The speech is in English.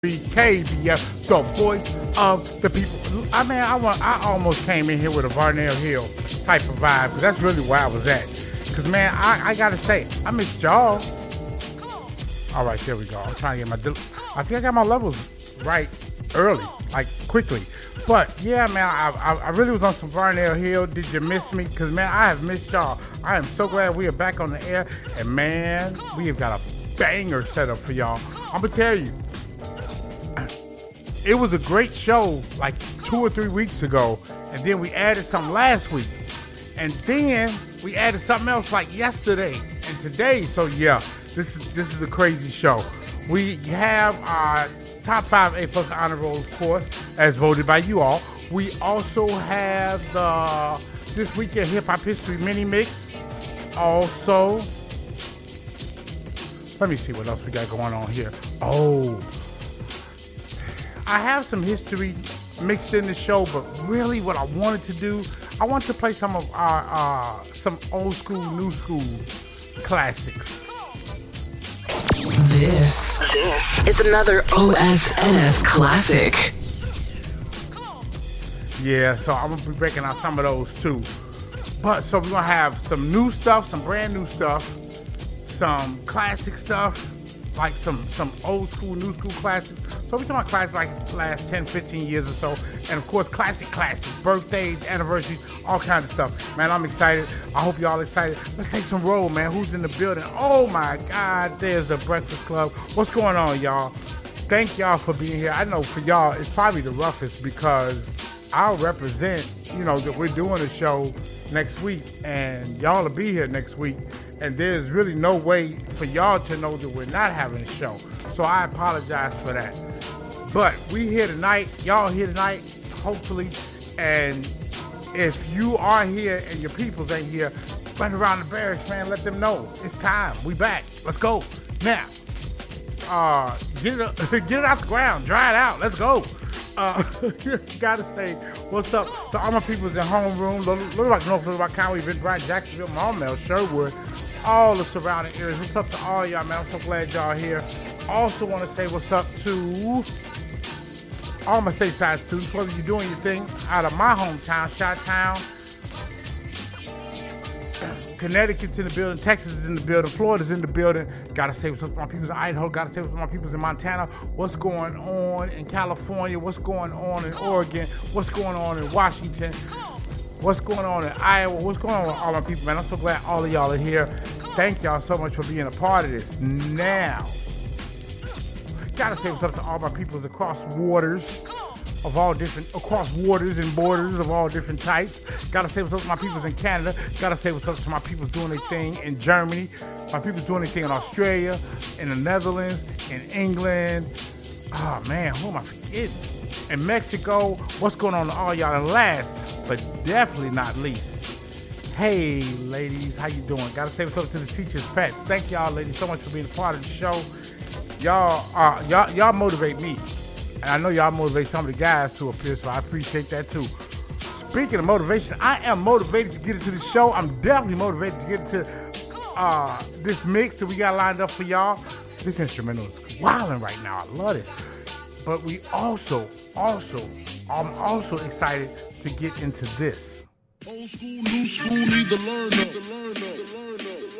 KBF, the voice of the people. I almost came in here with a Varnell Hill type of vibe, because that's really where I was at. Because, man, I got to say, I missed y'all. All right, there we go. I'm trying to get I think I got my levels right early, like quickly. But, yeah, man, I really was on some Varnell Hill. Did you miss me? Because, man, I have missed y'all. I am so glad we are back on the air. And, man, we have got a banger set up for y'all. I'm going to tell you. It was a great show like 2 or 3 weeks ago, and then we added something last week, and then we added something else like yesterday and today. So yeah, this is a crazy show. We have our top 5 A+ honor roll, of course, as voted by you all. We also have the This Week in Hip Hop History mini mix. Also, let me see what else we got going on here. Oh, I have some history mixed in the show, but really what I wanted to do, I want to play some of our some old school, new school classics. This is another OSNS classic. Yeah, so I'm gonna be breaking out some of those too. But so we're gonna have some new stuff, some brand new stuff, some classic stuff, like some old school, new school classics. So we're talking about classics like the last 10, 15 years or so. And of course, classics, birthdays, anniversaries, all kinds of stuff. Man, I'm excited. I hope y'all excited. Let's take some roll, man. Who's in the building? Oh my God, there's the Breakfast Club. What's going on, y'all? Thank y'all for being here. I know for y'all, it's probably the roughest because I'll represent, that we're doing a show next week and y'all will be here next week. And there's really no way for y'all to know that we're not having a show. So I apologize for that. But we here tonight, y'all here tonight, hopefully. And if you are here and your peoples ain't here, run around the barracks, man, let them know. It's time. We back. Let's go. Now, get it out the ground. Dry it out. Let's go. Gotta say, what's up to all my peoples in homeroom, Little Rock, North Little Rock County, Big Brian, Jacksonville, Maumelle, Sherwood, all the surrounding areas. What's up to all y'all, man? I'm so glad y'all here. Also want to say what's up to all my stateside students, whether you're doing your thing out of my hometown, Chi-Town, Connecticut's in the building, Texas is in the building, Florida's in the building. Gotta say what's up to my peoples in Idaho, gotta say what's up to my peoples in Montana, what's going on in California, what's going on in Oregon, what's going on in Washington, what's going on in Iowa, what's going on with all my people, man. I'm so glad all of y'all are here. Thank y'all so much for being a part of this. Now, gotta say what's up to all my peoples across waters and borders of all different types. Gotta say what's up to my peoples in Canada. Gotta say what's up to my peoples doing their thing in Germany. My peoples doing their thing in Australia, in the Netherlands, in England. Oh man, who am I forgetting? In Mexico. What's going on to all y'all? And last, but definitely not least, hey ladies, how you doing? Gotta say what's up to the teachers' pets. Thank y'all ladies so much for being a part of the show. Y'all motivate me. And I know y'all motivate some of the guys to appear, so I appreciate that too. Speaking of motivation, I am motivated to get into the show. I'm definitely motivated to get into this mix that we got lined up for y'all. This instrumental is wilding right now. I love this. But I'm also excited to get into this. Old school, new school, need to learn up.